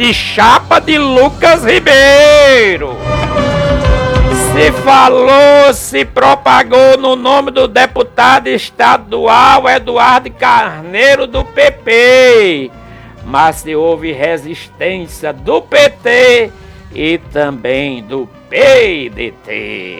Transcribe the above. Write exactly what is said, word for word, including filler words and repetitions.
e chapa de Lucas Ribeiro. Se falou, se propagou no nome do deputado estadual Eduardo Carneiro do P P, mas se houve resistência do P T e também do P D T.